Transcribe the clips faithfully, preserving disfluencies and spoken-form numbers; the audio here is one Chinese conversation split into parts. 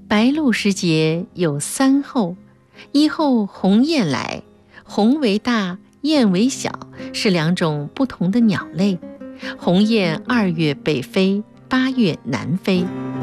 白露时节有三候，一候鸿雁来，鸿为大，雁为小，是两种不同的鸟类。鸿雁二月北飞，八月南飞。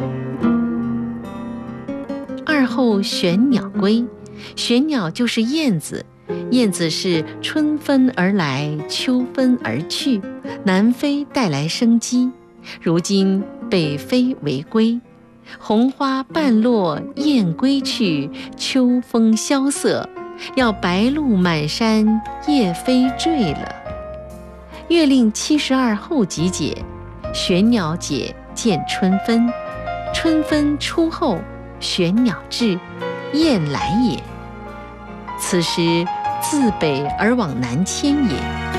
二候玄鸟归，玄鸟就是燕子，燕子是春分而来，秋分而去，南飞带来生机。如今北飞为归，红花半落雁归去，秋风萧瑟，要白露满山，夜飞坠了。月令七十二候集解，玄鸟解见春分，春分初后，玄鸟至，雁来也。此时自北而往南迁也。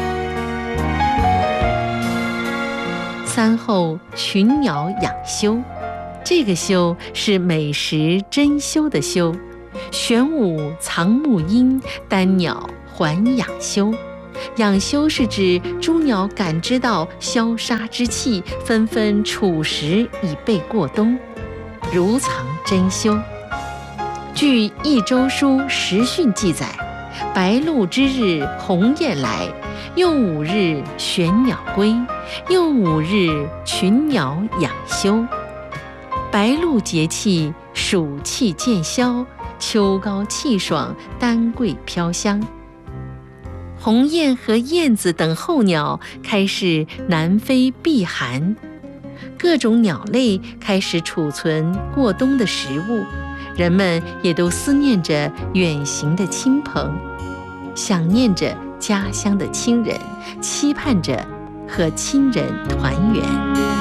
三候群鸟养修，这个修是美食珍馐的修，玄武藏木阴，丹鸟还养修。养修是指诸鸟感知到消杀之气，纷纷储食以备过冬，如藏珍馐。据《益州书·时训》记载，白露之日鸿雁来，又五日玄鸟归，又五日群鸟养休。白露节气，暑气渐消，秋高气爽，丹桂飘香。鸿雁和燕子等候鸟开始南飞避寒，各种鸟类开始储存过冬的食物，人们也都思念着远行的亲朋，想念着家乡的亲人，期盼着和亲人团圆。